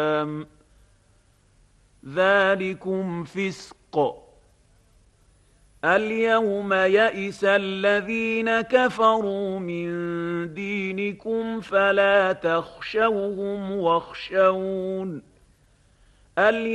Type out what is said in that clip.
ذلكم فسق. اليوم يئس الذين كفروا من دينكم فلا تخشوهم واخشون.